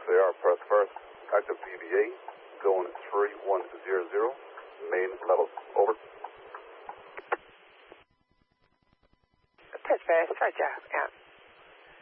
XAR, press first. Active PBA, going 3100, main level. Over. Press first, roger, out.